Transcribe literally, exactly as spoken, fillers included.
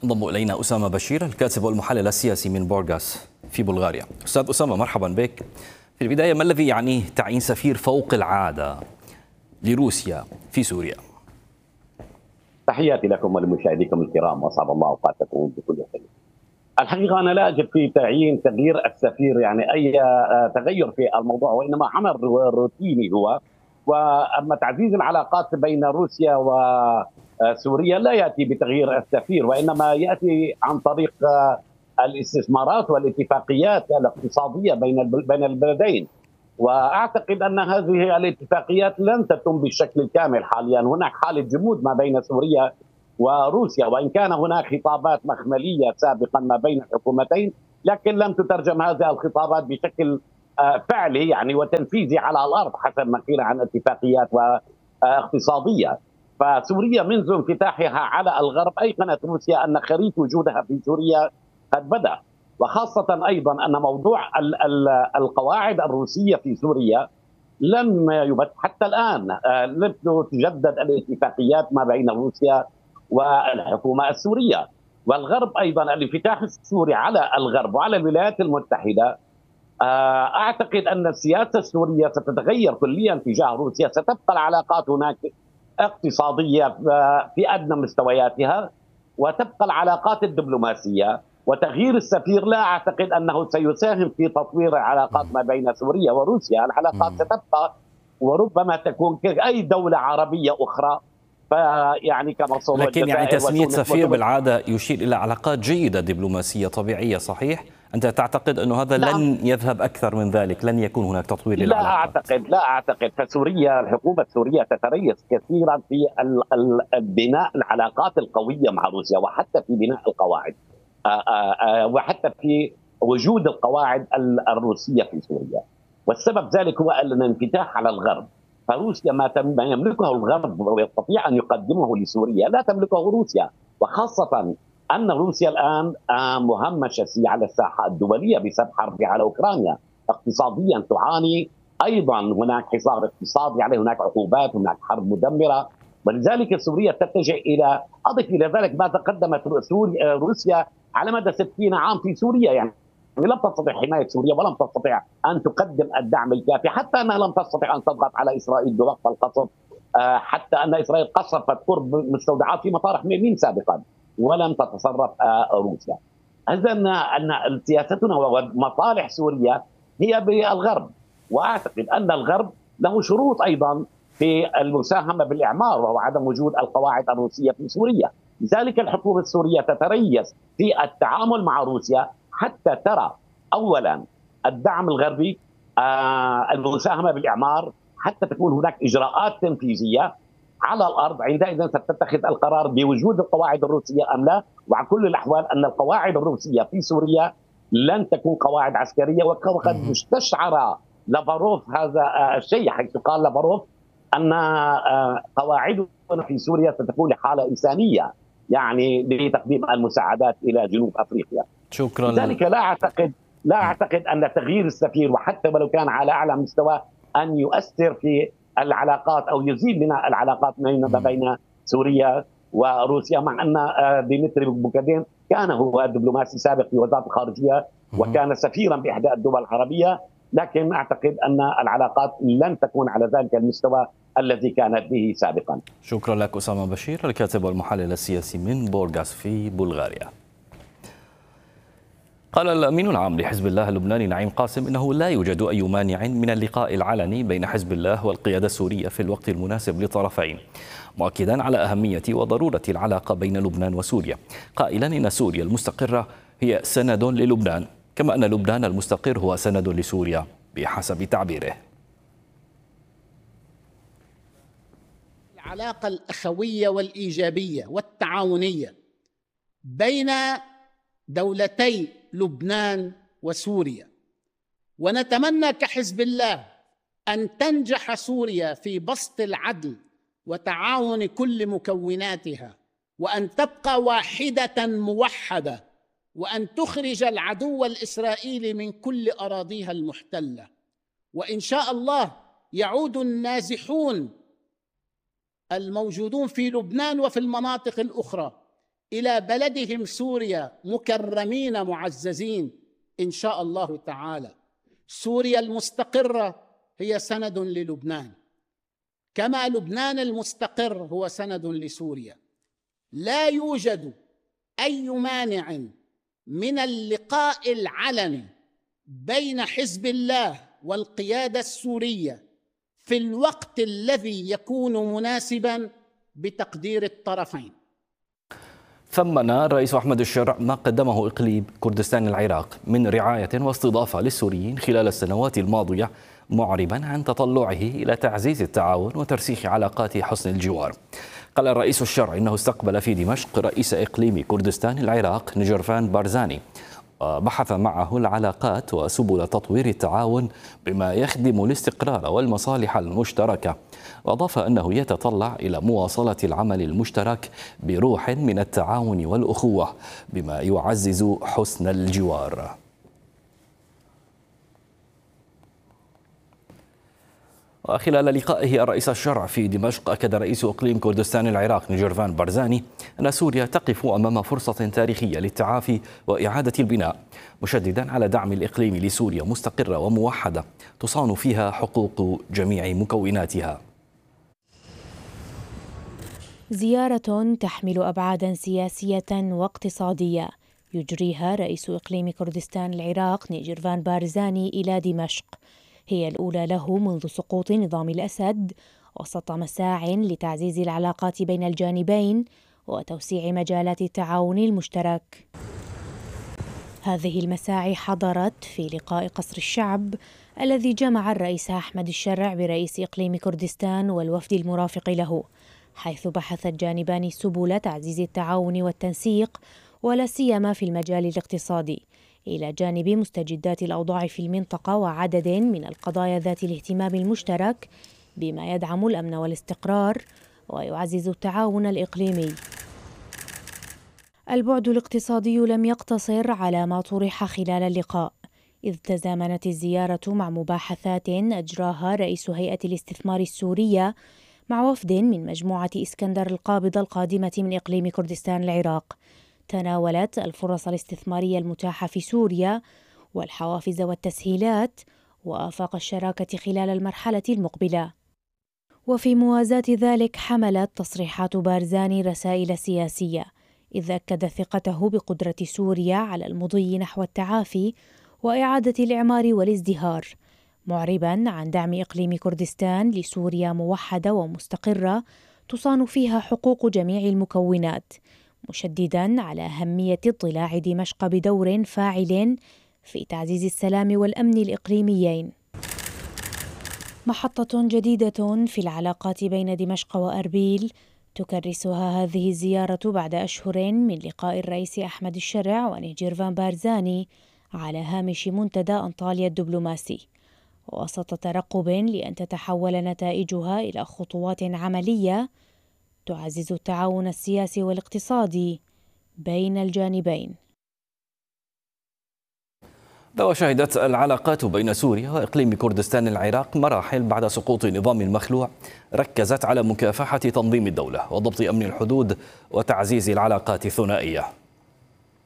انضم إلينا أسامة بشير الكاتب والمحلل السياسي من بورغاس في بلغاريا. أستاذ أسامة مرحبا بك. في البداية ما الذي يعنيه تعيين سفير فوق العادة لروسيا في سوريا؟ تحياتي لكم ولمشاهديكم الكرام واسعد الله اوقاتكم بكل خير. الحقيقه انا لا اجد في تعيين تغيير السفير يعني اي تغير في الموضوع، وانما عمل روتيني هو. واما تعزيز العلاقات بين روسيا وسوريا لا ياتي بتغيير السفير، وانما ياتي عن طريق الاستثمارات والاتفاقيات الاقتصاديه بين بين البلدين. واعتقد ان هذه الاتفاقيات لن تتم بالشكل الكامل حاليا، هناك حاله جمود ما بين سوريا وروسيا، وان كان هناك خطابات مخمليه سابقا ما بين الحكومتين، لكن لم تترجم هذه الخطابات بشكل فعلي يعني وتنفيذي على الارض حسب ما قيل عن اتفاقيات واقتصاديه. فسوريا منذ انفتاحها على الغرب ايقنت روسيا ان خريطه وجودها في سوريا قد بدا، وخاصة أيضا أن موضوع القواعد الروسية في سوريا لم يبت حتى الآن، لم تجدد الاتفاقيات ما بين روسيا والحكومة السورية. والغرب أيضا الانفتاح السوري على الغرب وعلى الولايات المتحدة، أعتقد أن السياسة السورية ستتغير كليا تجاه روسيا. ستبقى العلاقات هناك اقتصادية في أدنى مستوياتها، وتبقى العلاقات الدبلوماسية. وتغيير السفير لا أعتقد أنه سيساهم في تطوير العلاقات ما بين سوريا وروسيا. العلاقات ستبقى وربما تكون كأي دولة عربية أخرى، فيعني كمصر. لكن يعني تسمية سفير بالعادة يشير إلى علاقات جيدة دبلوماسية طبيعية، صحيح؟ أنت تعتقد أنه هذا نعم. لن يذهب أكثر من ذلك، لن يكون هناك تطوير للعلاقات؟ لا أعتقد لا أعتقد فسوريا الحكومة السورية تتريث كثيرا في بناء العلاقات القوية مع روسيا، وحتى في بناء القواعد، وحتى في وجود القواعد الروسية في سوريا. والسبب ذلك هو الانفتاح على الغرب. فروسيا ما يملكه الغرب ويستطيع أن يقدمه لسوريا لا تملكه روسيا، وخاصة أن روسيا الآن مهمشة على الساحة الدولية بسبب حربها على أوكرانيا. اقتصاديا تعاني أيضا، هناك حصار اقتصادي عليه، هناك عقوبات، هناك حرب مدمرة. ولذلك سوريا تتجه إلى، أضف إلى ذلك ما تقدمت روسيا على مدى ستين عام في سوريا، يعني لم تستطع حماية سوريا ولم تستطع أن تقدم الدعم الكافي، حتى أنها لم تستطع أن تضغط على إسرائيل بوقف القصف، حتى أن إسرائيل قصفت قرب مستودعات في مطار حميمين سابقا ولم تتصرف روسيا. إذا أن سياستنا ومصالح سوريا هي بالغرب، وأعتقد أن الغرب له شروط أيضا في المساهمة بالإعمار، وهو عدم وجود القواعد الروسية في سوريا. لذلك الحكومة السورية تتريث في التعامل مع روسيا حتى ترى أولا الدعم الغربي، آه المساهمة بالإعمار، حتى تكون هناك إجراءات تنفيذية على الأرض. عندئذ ستتخذ القرار بوجود القواعد الروسية أم لا. وعلى كل الأحوال أن القواعد الروسية في سوريا لن تكون قواعد عسكرية، وقد استشعر لافاروف هذا الشيء، حيث قال لافاروف أن قواعدنا في سوريا ستكون لحالة إنسانية، يعني لتقديم المساعدات إلى جنوب أفريقيا. شكرا. لذلك لا أعتقد لا أعتقد أن تغيير السفير، وحتى ولو كان على أعلى مستوى، أن يؤثر في العلاقات أو يزيد من العلاقات ما بين سوريا وروسيا، مع أن ديمتري بوكادين كان هو دبلوماسي سابق في وزارة الخارجية وكان سفيرا بإحدى الدول العربية، لكن أعتقد أن العلاقات لن تكون على ذلك المستوى الذي كانت به سابقا. شكرا لك أسامة بشير الكاتب والمحلل السياسي من بورغاس في بلغاريا. قال الأمين العام لحزب الله اللبناني نعيم قاسم إنه لا يوجد أي مانع من اللقاء العلني بين حزب الله والقيادة السورية في الوقت المناسب للطرفين، مؤكدا على أهمية وضرورة العلاقة بين لبنان وسوريا، قائلا إن سوريا المستقرة هي سند للبنان، كما أن لبنان المستقر هو سند لسوريا بحسب تعبيره. العلاقة الأخوية والإيجابية والتعاونية بين دولتي لبنان وسوريا، ونتمنى كحزب الله أن تنجح سوريا في بسط العدل وتعاون كل مكوناتها، وأن تبقى واحدة موحدة، وأن تخرج العدو الإسرائيلي من كل أراضيها المحتلة. وإن شاء الله يعود النازحون الموجودون في لبنان وفي المناطق الأخرى إلى بلدهم سوريا مكرمين معززين إن شاء الله تعالى. سوريا المستقرة هي سند للبنان، كما لبنان المستقر هو سند لسوريا. لا يوجد أي مانع من اللقاء العلني بين حزب الله والقيادة السورية في الوقت الذي يكون مناسباً بتقدير الطرفين. ثمن الرئيس أحمد الشرع ما قدمه إقليم كردستان العراق من رعاية واستضافة للسوريين خلال السنوات الماضية، معربا عن تطلعه إلى تعزيز التعاون وترسيخ علاقات حسن الجوار. قال الرئيس الشرع إنه استقبل في دمشق رئيس إقليم كردستان العراق نجرفان بارزاني، وبحث معه العلاقات وسبل تطوير التعاون بما يخدم الاستقرار والمصالح المشتركة، وأضاف أنه يتطلع إلى مواصلة العمل المشترك بروح من التعاون والأخوة بما يعزز حسن الجوار. وخلال لقائه الرئيس الشرع في دمشق، أكد رئيس إقليم كردستان العراق نجرفان بارزاني أن سوريا تقف أمام فرصة تاريخية للتعافي وإعادة البناء، مشددا على دعم الإقليم لسوريا مستقرة وموحدة تصان فيها حقوق جميع مكوناتها. زيارة تحمل أبعادا سياسية واقتصادية يجريها رئيس إقليم كردستان العراق نجرفان بارزاني إلى دمشق، هي الأولى له منذ سقوط نظام الأسد، وسط مساع لتعزيز العلاقات بين الجانبين وتوسيع مجالات التعاون المشترك. هذه المساعي حضرت في لقاء قصر الشعب الذي جمع الرئيس أحمد الشرع برئيس إقليم كردستان والوفد المرافق له، حيث بحث الجانبان سبل تعزيز التعاون والتنسيق ولا سيما في المجال الاقتصادي، إلى جانب مستجدات الأوضاع في المنطقة وعدد من القضايا ذات الاهتمام المشترك بما يدعم الأمن والاستقرار ويعزز التعاون الإقليمي. البعد الاقتصادي لم يقتصر على ما طرح خلال اللقاء، إذ تزامنت الزيارة مع مباحثات أجراها رئيس هيئة الاستثمار السورية مع وفد من مجموعة إسكندر القابضة القادمة من إقليم كردستان العراق، تناولت الفرص الاستثمارية المتاحة في سوريا والحوافز والتسهيلات وآفاق الشراكة خلال المرحلة المقبلة. وفي موازاة ذلك حملت تصريحات بارزاني رسائل سياسية، إذ أكد ثقته بقدرة سوريا على المضي نحو التعافي وإعادة الإعمار والازدهار، معربا عن دعم إقليم كردستان لسوريا موحدة ومستقرة تصان فيها حقوق جميع المكونات، مشددا على أهمية اضطلاع دمشق بدور فاعل في تعزيز السلام والأمن الإقليميين. محطة جديدة في العلاقات بين دمشق وأربيل تكرسها هذه الزيارة بعد أشهر من لقاء الرئيس أحمد الشرع ونجرفان بارزاني على هامش منتدى أنطاليا الدبلوماسي، وسط ترقب لأن تتحول نتائجها إلى خطوات عملية تعزز التعاون السياسي والاقتصادي بين الجانبين. وشهدت العلاقات بين سوريا وإقليم كردستان العراق مراحل بعد سقوط نظام المخلوع ركزت على مكافحة تنظيم الدولة وضبط أمن الحدود وتعزيز العلاقات الثنائية.